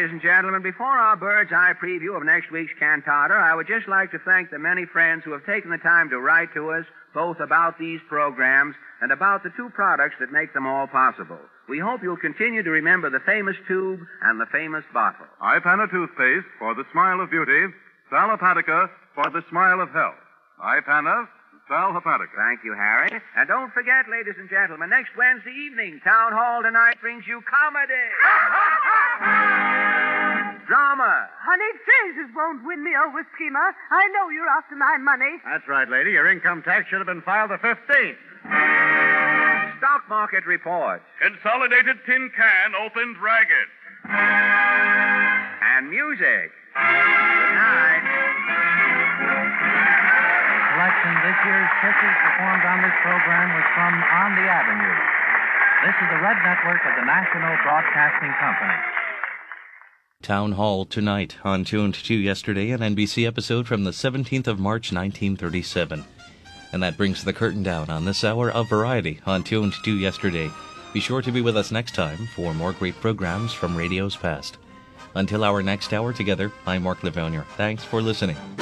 ladies and gentlemen, before our bird's eye preview of next week's cantata, I would just like to thank the many friends who have taken the time to write to us, both about these programs and about the two products that make them all possible. We hope you'll continue to remember the famous tube and the famous bottle. Ipana toothpaste for the smile of beauty. Sal Hepatica for the smile of health. Ipana, Sal Hepatica. Thank you, Harry. And don't forget, ladies and gentlemen, next Wednesday evening, Town Hall Tonight brings you comedy. Drama. Honey, phrases won't win me over, Schemer. I know you're after my money. That's right, lady. Your income tax should have been filed the 15th. Stock market reports. Consolidated tin can opened ragged. And music. Good night. Selection this year's pictures performed on this program was from On the Avenue. This is the Red Network of the National Broadcasting Company. Town Hall Tonight on Tuned to Yesterday, an NBC episode from the 17th of March, 1937. And that brings the curtain down on this hour of variety on Tuned to Yesterday. Be sure to be with us next time for more great programs from radio's past. Until our next hour together, I'm Mark Livonia. Thanks for listening.